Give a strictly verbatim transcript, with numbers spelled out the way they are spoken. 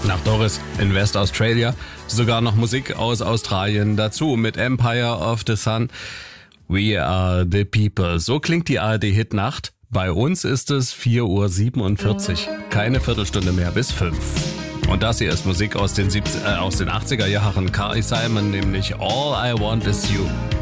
Nach Doris in West Australia sogar noch Musik aus Australien dazu mit Empire of the Sun. We are the people. So klingt die A R D-Hitnacht. Bei uns ist es vier Uhr siebenundvierzig. Keine Viertelstunde mehr bis fünf. Und das hier ist Musik aus den, siebzig, äh, aus den achtziger Jahren. Carly Simon, nämlich All I Want Is You.